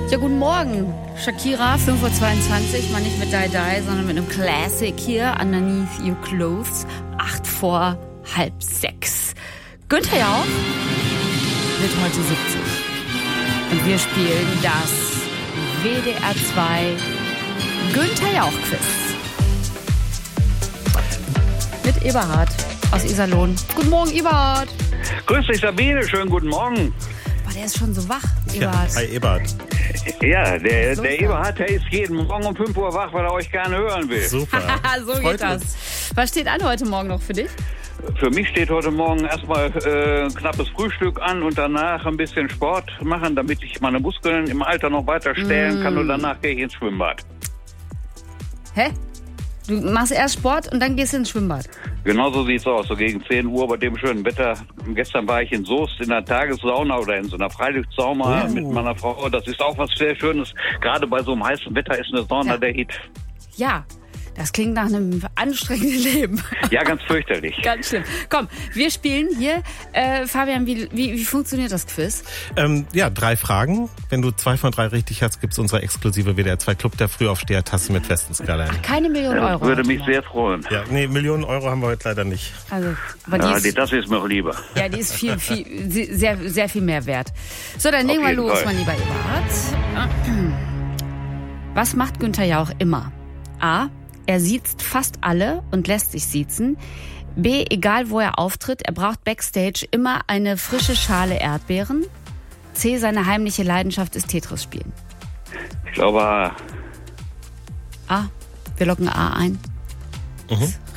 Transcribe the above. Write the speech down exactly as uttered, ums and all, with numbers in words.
Ja, guten Morgen. Shakira, fünf Uhr zweiundzwanzig, mal nicht mit Die Die, sondern mit einem Classic hier, Underneath Your Clothes, acht vor halb sechs. Günther Jauch wird heute siebzig. Und wir spielen das W D R zwei Günther Jauch Quiz. Mit Eberhard aus Iserlohn. Guten Morgen, Eberhard. Grüß dich, Sabine. Schönen guten Morgen. Boah, der ist schon so wach, Ja, Eberhard. hi Ebert. Ja, der, So der ist Eberhard, der ist jeden Morgen um fünf Uhr wach, weil er euch gerne hören will. Super. so Freut geht das. uns. Was steht an heute Morgen noch für dich? Für mich steht heute Morgen erstmal äh, ein knappes Frühstück an und danach ein bisschen Sport machen, damit ich meine Muskeln im Alter noch weiter stählen Mm. kann und danach gehe ich ins Schwimmbad. Hä? Du machst erst Sport und dann gehst du ins Schwimmbad. Genau so sieht's aus, so gegen zehn Uhr bei dem schönen Wetter. Gestern war ich in Soest in der Tagessauna oder in so einer Freiluftsauna Oh. mit meiner Frau. Das ist auch was sehr Schönes. Gerade bei so einem heißen Wetter ist eine Sauna Ja. der Hit. Ja, das klingt nach einem anstrengenden Leben. Ja, ganz fürchterlich. Ganz schlimm. Komm, wir spielen hier. Äh, Fabian, wie, wie, wie funktioniert das Quiz? Ähm, ja, drei Fragen. Wenn du zwei von drei richtig hast, gibt's unsere exklusive W D R zwei Club der Frühaufsteher-Tasse mit Westenskala. Keine Million Das Euro. würde heute mich Morgen. sehr freuen. Ja, nee, Millionen Euro haben wir heute leider nicht. Also, aber die Ja, ist, die, das ist mir auch lieber. ja, die ist viel, viel, sehr, sehr viel mehr wert. So, dann legen wir jeden los, Fall. mein lieber Eberhard. Was macht Günther Jauch immer? A. Er siezt fast alle und lässt sich siezen. B. Egal wo er auftritt, er braucht Backstage immer eine frische Schale Erdbeeren. C. Seine heimliche Leidenschaft ist Tetris spielen. Ich glaube, A. Wir locken A ein. Mhm.